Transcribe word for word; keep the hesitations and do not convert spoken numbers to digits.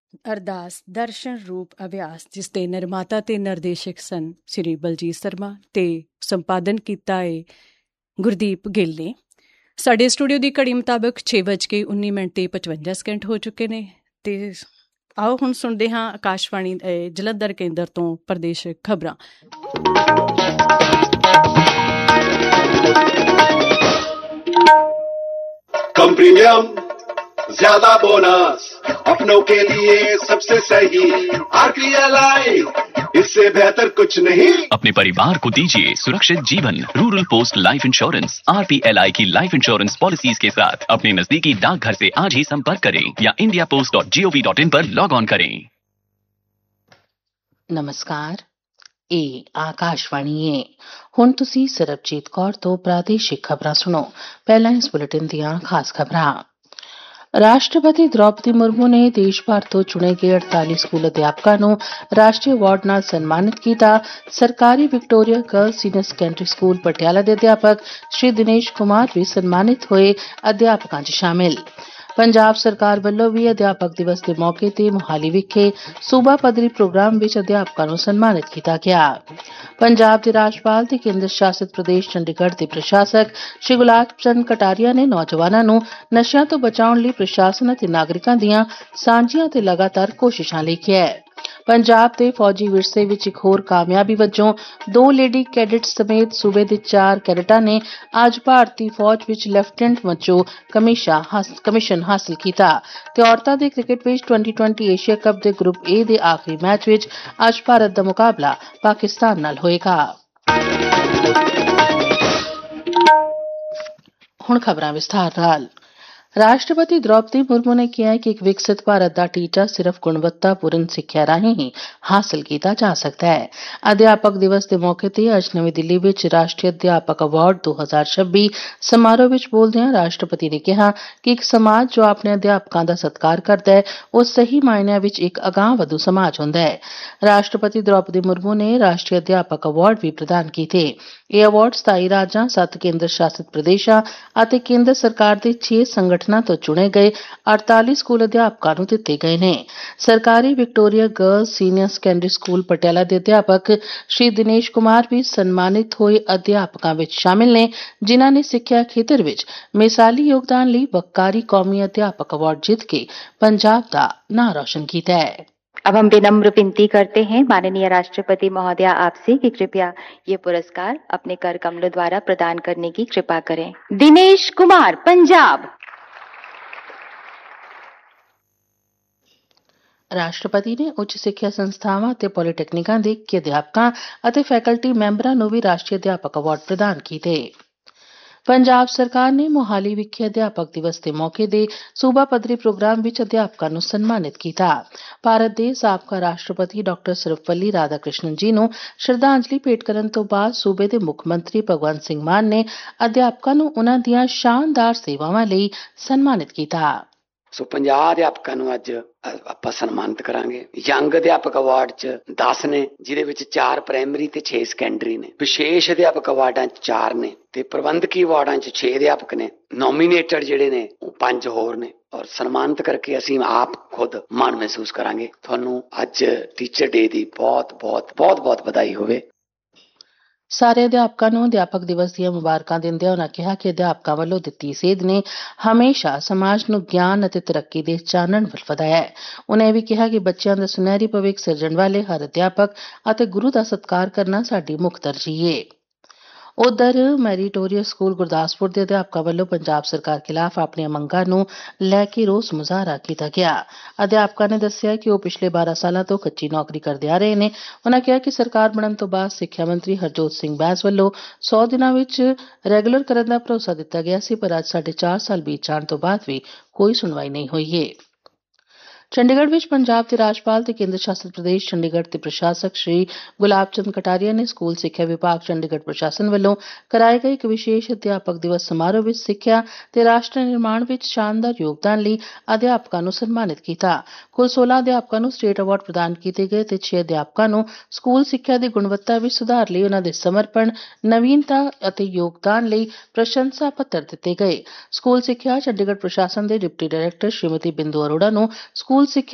ਅਰਦਾਸ ਦਰਸ਼ਨ ਰੂਪ ਅਭਿਆਸ, ਜਿਸ ਦੇ ਨਿਰਮਾਤਾ ਤੇ ਨਿਰਦੇਸ਼ਕ ਸਨ ਸ੍ਰੀ ਬਲਜੀਤ ਸ਼ਰਮਾ ਤੇ ਸੰਪਾਦਨ ਕੀਤਾ ਹੈ ਗੁਰਦੀਪ ਗਿੱਲ ਨੇ। ਸਾਡੇ ਸਟੂਡੀਓ ਦੀ ਘੜੀ ਮੁਤਾਬਕ ਛੇ ਵੱਜ ਕੇ ਉੱਨੀ ਮਿੰਟ ਤੇ ਪਚਵੰਜਾ ਸਕਿੰਟ ਹੋ ਚੁੱਕੇ ਨੇ। ਤੇ ਆਓ ਹੁਣ ਸੁਣਦੇ ਹਾਂ ਆਕਾਸ਼ਵਾਣੀ ਜਲੰਧਰ ਕੇਂਦਰ ਤੋਂ ਪ੍ਰਦੇਸ਼ਕ ਖਬਰਾਂ। कम प्रीमियम ज्यादा बोनस, अपनों के लिए सबसे सही आरपीएलआई, इससे बेहतर कुछ नहीं। अपने परिवार को दीजिए सुरक्षित जीवन। Rural post life insurance RPLI की लाइफ इंश्योरेंस पॉलिसीज के साथ अपने नजदीकी डाकघर से आज ही संपर्क करें या India post dot G O V dot in पर लॉग ऑन करें। ਨਮਸਕਾਰ, ਇਹ ਆਕਾਸ਼ਵਾਣੀ ਹੈ। ਹੁਣ ਤੁਸੀਂ ਸਰਬਜੀਤ ਕੌਰ ਤੋਂ ਪ੍ਰਾਦੇਸ਼ਿਕ ਖਬਰਾਂ ਸੁਣੋ। ਪਹਿਲਾਂ ਇਸ ਬੁਲੇਟਿਨ ਦੀਆਂ ਖਾਸ ਖਬਰਾਂ। ਰਾਸ਼ਟਰਪਤੀ ਦ੍ਰੌਪਦੀ ਮੁਰਮੂ ਨੇ ਦੇਸ਼ ਭਰ ਤੋਂ ਚੁਣੇ ਗਏ ਅੜਤਾਲੀ ਸਕੂਲ ਅਧਿਆਪਕਾਂ ਨੂੰ ਰਾਸ਼ਟਰੀ ਅਵਾਰਡ ਨਾਲ ਸਨਮਾਨਿਤ ਕੀਤਾ। ਸਰਕਾਰੀ Victoria girls senior secondary school Patiala ਦੇ ਅਧਿਆਪਕ ਸ਼੍ਰੀ ਦਿਨੇਸ਼ ਕੁਮਾਰ ਵੀ ਸਨਮਾਨਿਤ ਹੋਏ ਅਧਿਆਪਕਾਂ 'ਚ ਸ਼ਾਮਿਲ। ਪੰਜਾਬ ਸਰਕਾਰ ਵੱਲੋਂ ਵੀ ਅਧਿਆਪਕ ਦਿਵਸ ਦੇ ਮੌਕੇ ਤੇ ਮੁਹਾਲੀ ਵਿਖੇ ਸੂਬਾ ਪੱਧਰੀ ਪ੍ਰੋਗਰਾਮ ਵਿੱਚ ਅਧਿਆਪਕਾਂ ਨੂੰ ਸਨਮਾਨਿਤ ਕੀਤਾ ਗਿਆ। ਪੰਜਾਬ ਦੇ ਰਾਜਪਾਲ ਤੇ ਕੇਂਦਰ ਸ਼ਾਸਿਤ ਪ੍ਰਦੇਸ਼ ਚੰਡੀਗੜ੍ਹ ਦੇ ਪ੍ਰਸ਼ਾਸਕ ਸ਼੍ਰੀ ਗੁਲਾਬ ਚੰਦ ਕਟਾਰੀਆ ਨੇ ਨੌਜਵਾਨਾਂ ਨੂੰ ਨਸ਼ਿਆਂ ਤੋਂ ਬਚਾਉਣ ਲਈ ਪ੍ਰਸ਼ਾਸਨ ਅਤੇ ਨਾਗਰਿਕਾਂ ਦੀਆਂ ਸਾਂਝੀਆਂ ਤੇ ਲਗਾਤਾਰ ਕੋਸ਼ਿਸ਼ਾਂ ਲਈ ਕਿਹਾ ਹੈ। ਪੰਜਾਬ ਦੇ ਫੌਜੀ ਵਿਰਸੇ ਵਿੱਚ ਇੱਕ ਹੋਰ ਕਾਮਯਾਬੀ ਵਜੋਂ ਦੋ ਲੇਡੀ ਕੈਡਿਟਸ ਸਮੇਤ ਸੂਬੇ ਦੇ ਚਾਰ ਕੈਡਿਟਾਂ ਨੇ ਅੱਜ ਭਾਰਤੀ ਫੌਜ ਵਿੱਚ ਲੈਫਟੀਨੈਂਟ ਵਜੋਂ ਕਮਿਸ਼ਨ ਹਾਸਲ ਕੀਤਾ ਤੇ ਔਰਤਾਂ ਦੇ ਕ੍ਰਿਕਟ ਵਿੱਚ ਟਵੈਂਟੀ ਟਵੈਂਟੀ ਏਸ਼ੀਆ ਕੱਪ ਦੇ ਗਰੁੱਪ ਏ ਦੇ ਆਖਰੀ ਮੈਚ ਵਿੱਚ ਅੱਜ ਭਾਰਤ ਦਾ ਮੁਕਾਬਲਾ ਪਾਕਿਸਤਾਨ ਨਾਲ ਹੋਏਗਾ। ਹੁਣ ਖਬਰਾਂ ਵਿਸਥਾਰ ਨਾਲ। ਰਾਸ਼ਟਰਪਤੀ ਦ੍ਰੌਪਦੀ ਮੁਰਮੂ ਨੇ ਕਿਹਾ ਹੈ ਕਿ ਇੱਕ ਵਿਕਸਿਤ ਭਾਰਤ ਦਾ ਟੀਚਾ ਸਿਰਫ ਗੁਣਵੱਤਾਪੂਰਨ ਸਿੱਖਿਆ ਰਾਹੀਂ ਹੀ ਹਾਸਲ ਕੀਤਾ ਜਾ ਸਕਦਾ ਹੈ। ਅਧਿਆਪਕ ਦਿਵਸ ਦੇ ਮੌਕੇ ਤੇ ਅੱਜ ਨਵੀਂ ਦਿੱਲੀ ਵਿੱਚ ਰਾਸ਼ਟਰੀ ਅਧਿਆਪਕ ਅਵਾਰਡ ਦੋ ਹਜ਼ਾਰ ਛੱਬੀ ਸਮਾਰੋਹ ਵਿੱਚ ਬੋਲਦਿਆਂ ਰਾਸ਼ਟਰਪਤੀ ਨੇ ਕਿਹਾ ਕਿ ਇੱਕ ਸਮਾਜ ਜੋ ਆਪਣੇ ਅਧਿਆਪਕਾਂ ਦਾ ਸਤਿਕਾਰ ਕਰਦਾ ਹੈ, ਉਹ ਸਹੀ ਮਾਇਨਿਆਂ ਵਿੱਚ ਇੱਕ ਅਗਾਂਹਵਧੂ ਸਮਾਜ ਹੁੰਦਾ ਹੈ। ਰਾਸ਼ਟਰਪਤੀ ਦ੍ਰੌਪਦੀ ਮੁਰਮੂ ਨੇ ਰਾਸ਼ਟਰੀ ਅਧਿਆਪਕ ਅਵਾਰਡ ਵੀ ਪ੍ਰਦਾਨ ਕੀਤੇ। ਇਹ ਅਵਾਰਡ ਸਤਾਈ ਰਾਜਾਂ, ਸੱਤ ਕੇਂਦਰ ਸ਼ਾਸਿਤ ਪ੍ਰਦੇਸ਼ਾਂ ਅਤੇ ਕੇਂਦਰ ਸਰਕਾਰ ਦੇ ਛੇ ਸੰਗਠਨਾਂ ਤੋਂ ਚੁਣੇ ਗਏ ਅੜਤਾਲੀ ਸਕੂਲ ਅਧਿਆਪਕਾਂ ਨੂੰ ਦਿੱਤੇ ਗਏ ਨੇ। ਸਰਕਾਰੀ Victoria girls senior secondary school Patiala ਦੇ ਅਧਿਆਪਕ ਸ਼੍ਰੀ ਦਿਨੇਸ਼ ਕੁਮਾਰ ਵੀ ਸਨਮਾਨਿਤ ਹੋਏ ਅਧਿਆਪਕਾਂ ਵਿੱਚ ਸ਼ਾਮਿਲ ਨੇ, ਜਿਨ੍ਹਾਂ ਨੇ ਸਿੱਖਿਆ ਖੇਤਰ ਵਿੱਚ ਮਿਸਾਲੀ ਯੋਗਦਾਨ ਲਈ ਵੱਕਾਰੀ ਕੌਮੀ ਅਧਿਆਪਕ ਅਵਾਰਡ ਜਿੱਤ ਕੇ ਪੰਜਾਬ ਦਾ ਨਾਂ ਰੌਸ਼ਨ ਕੀਤਾ ਹੈ। अब हम विनम्र विनती करते हैं माननीय राष्ट्रपति महोदया आपसे कि कृपया ये पुरस्कार अपने कर कमलों द्वारा प्रदान करने की कृपा करें। दिनेश कुमार, पंजाब। ਰਾਸ਼ਟਰਪਤੀ ਨੇ ਉੱਚ ਸਿੱਖਿਆ ਸੰਸਥਾਵਾਂ ਅਤੇ ਪੋਲੀਟੈਕਨਿਕਾਂ ਦੇ ਇੱਕੀ ਅਧਿਆਪਕਾਂ ਅਤੇ ਫੈਕਲਟੀ ਮੈਂਬਰਾਂ ਨੂੰ ਵੀ ਰਾਸ਼ਟਰੀ ਅਧਿਆਪਕ ਅਵਾਰਡ ਪ੍ਰਦਾਨ ਕੀਤੇ। ਪੰਜਾਬ ਸਰਕਾਰ ਨੇ ਮੁਹਾਲੀ ਵਿਖੇ ਅਧਿਆਪਕ ਦਿਵਸ ਦੇ ਮੌਕੇ ਦੇ ਸੂਬਾ ਪੱਧਰੀ ਪ੍ਰੋਗਰਾਮ ਵਿੱਚ ਅਧਿਆਪਕਾਂ ਨੂੰ ਸਨਮਾਨਿਤ ਕੀਤਾ। ਭਾਰਤ ਦੇ ਸਾਬਕਾ ਰਾਸ਼ਟਰਪਤੀ ਡਾਕਟਰ ਸਰਵਪੱਲੀ ਰਾਧਾ ਕ੍ਰਿਸ਼ਨਨ ਜੀ ਨੂੰ ਸ਼ਰਧਾਂਜਲੀ ਭੇਟ ਕਰਨ ਤੋਂ ਬਾਅਦ ਸੂਬੇ ਦੇ ਮੁੱਖ ਮੰਤਰੀ ਭਗਵੰਤ ਸਿੰਘ ਮਾਨ ਨੇ ਅਧਿਆਪਕਾਂ ਨੂੰ ਉਨ੍ਹਾਂ ਦੀਆਂ ਸ਼ਾਨਦਾਰ ਸੇਵਾਵਾਂ ਲਈ ਸਨਮਾਨਿਤ ਕੀਤਾ। ਸੋ ਪੰਜਾਹ ਅਧਿਆਪਕਾਂ ਨੂੰ ਅੱਜ ਆਪਾਂ ਸਨਮਾਨਿਤ ਕਰਾਂਗੇ। ਯੰਗ ਅਧਿਆਪਕ ਅਵਾਰਡ ਚ ਦਸ ਨੇ, ਜਿਹਦੇ ਵਿੱਚ ਚਾਰ ਪ੍ਰਾਇਮਰੀ ਤੇ ਛੇ ਸੈਕੰਡਰੀ ਨੇ। ਵਿਸ਼ੇਸ਼ ਅਧਿਆਪਕ ਅਵਾਰਡਾਂ ਚ ਚਾਰ ਨੇ ਤੇ ਪ੍ਰਬੰਧਕੀ ਅਵਾਰਡਾਂ ਚ ਛੇ ਅਧਿਆਪਕ ਨੇ। ਨੋਮੀਨੇਟਡ ਜਿਹੜੇ ਨੇ ਉਹ ਪੰਜ ਹੋਰ ਨੇ ਔਰ ਸਨਮਾਨਿਤ ਕਰਕੇ ਅਸੀਂ ਆਪ ਖੁਦ ਮਾਣ ਮਹਿਸੂਸ ਕਰਾਂਗੇ। ਤੁਹਾਨੂੰ ਅੱਜ ਟੀਚਰ ਡੇ ਦੀ ਬਹੁਤ ਬਹੁਤ ਬਹੁਤ ਬਹੁਤ ਵਧਾਈ ਹੋਵੇ। ਸਾਰੇ ਅਧਿਆਪਕਾਂ ਨੂੰ ਅਧਿਆਪਕ ਦਿਵਸ ਦੀਆਂ ਮੁਬਾਰਕਾਂ ਦਿੰਦਿਆਂ ਉਨ੍ਹਾਂ ਕਿਹਾ ਕਿ ਅਧਿਆਪਕਾਂ ਵੱਲੋਂ ਦਿੱਤੀ ਸੇਧ ਨੇ ਹਮੇਸ਼ਾ ਸਮਾਜ ਨੂੰ ਗਿਆਨ ਅਤੇ ਤਰੱਕੀ ਦੇ ਚਾਨਣ ਵੱਲ ਵਧਾਇਆ ਹੈ। ਉਨ੍ਹਾਂ ਇਹ ਵੀ ਕਿਹਾ ਕਿ ਬੱਚਿਆਂ ਦਾ ਸੁਨਹਿਰੀ ਭਵਿੱਖ ਸਿਰਜਣ ਵਾਲੇ ਹਰ ਅਧਿਆਪਕ ਅਤੇ ਗੁਰੂ ਦਾ ਸਤਿਕਾਰ ਕਰਨਾ ਸਾਡੀ ਮੁੱਖ ਤਰਜੀਹ ਹੈ। ਉਧਰ ਮੈਰੀਟੋਰੀਅਸ ਸਕੂਲ ਗੁਰਦਾਸਪੁਰ ਦੇ ਅਧਿਆਪਕਾਂ ਵੱਲੋਂ ਪੰਜਾਬ ਸਰਕਾਰ ਖਿਲਾਫ ਆਪਣੀਆਂ ਮੰਗਾਂ ਨੂੰ ਲੈ ਕੇ ਰੋਸ ਮੁਜ਼ਾਹਰਾ ਕੀਤਾ ਗਿਆ। ਅਧਿਆਪਕਾਂ ਨੇ ਦੱਸਿਆ ਕਿ ਉਹ ਪਿਛਲੇ ਬਾਰਾਂ ਸਾਲਾਂ ਤੋਂ ਕੱਚੀ ਨੌਕਰੀ ਕਰਦੇ ਆ ਰਹੇ ਨੇ। ਉਨ੍ਹਾਂ ਕਿਹਾ ਕਿ ਸਰਕਾਰ ਬਣਨ ਤੋਂ ਬਾਅਦ ਸਿੱਖਿਆ ਮੰਤਰੀ ਹਰਜੋਤ ਸਿੰਘ ਬੈਂਸ ਵੱਲੋਂ ਸੌ ਦਿਨਾਂ ਵਿੱਚ ਰੈਗੂਲਰ ਕਰਨ ਦਾ ਭਰੋਸਾ ਦਿੱਤਾ ਗਿਆ ਸੀ, ਪਰ ਅੱਜ ਸਾਢੇ ਚਾਰ ਸਾਲ ਬੀਤ ਜਾਣ ਤੋਂ ਬਾਅਦ ਵੀ ਕੋਈ ਸੁਣਵਾਈ ਨਹੀਂ ਹੋਈ ਹੈ। ਚੰਡੀਗੜ੍ਹ ਵਿੱਚ ਪੰਜਾਬ ਦੇ ਰਾਜਪਾਲ ਤੇ ਕੇਂਦਰ ਸ਼ਾਸਿਤ ਪ੍ਰਦੇਸ਼ ਚੰਡੀਗੜ੍ਹ ਦੇ ਪ੍ਰਸ਼ਾਸਕ ਸ਼੍ਰੀ ਗੁਲਾਬ ਚੰਦ ਕਟਾਰੀਆ ਨੇ ਸਕੂਲ ਸਿੱਖਿਆ ਵਿਭਾਗ ਚੰਡੀਗੜ੍ਹ ਪ੍ਰਸ਼ਾਸਨ ਵੱਲੋਂ ਕਰਾਏ ਗਏ ਇੱਕ ਵਿਸ਼ੇਸ਼ ਅਧਿਆਪਕ ਦਿਵਸ ਸਮਾਰੋਹ ਵਿੱਚ ਸਿੱਖਿਆ ਤੇ ਰਾਸ਼ਟਰ ਨਿਰਮਾਣ ਵਿੱਚ ਸ਼ਾਨਦਾਰ ਯੋਗਦਾਨ ਲਈ ਅਧਿਆਪਕਾਂ ਨੂੰ ਸਨਮਾਨਿਤ ਕੀਤਾ। ਕੁੱਲ ਸੋਲਾਂ ਅਧਿਆਪਕਾਂ ਨੂੰ ਸਟੇਟ ਅਵਾਰਡ ਪ੍ਰਦਾਨ ਕੀਤੇ ਗਏ ਤੇ ਛੇ ਅਧਿਆਪਕਾਂ ਨੂੰ ਸਕੂਲ ਸਿੱਖਿਆ ਦੀ ਗੁਣਵੱਤਾ ਵਿੱਚ ਸੁਧਾਰ ਲਈ ਉਨ੍ਹਾਂ ਦੇ ਸਮਰਪਣ, ਨਵੀਨਤਾ ਅਤੇ ਯੋਗਦਾਨ ਲਈ ਪ੍ਰਸ਼ੰਸਾ ਪੱਤਰ ਦਿੱਤੇ ਗਏ। ਸਕੂਲ ਸਿੱਖਿਆ ਚੰਡੀਗੜ੍ਹ ਪ੍ਰਸ਼ਾਸਨ ਦੇ ਡਿਪਟੀ ਡਾਇਰੈਕਟਰ ਸ਼੍ਰੀਮਤੀ ਬਿੰਦੂ ਅਰੋੜਾ ਨੂੰ ਸਕੂਲ ਸਿੱਖਿਆ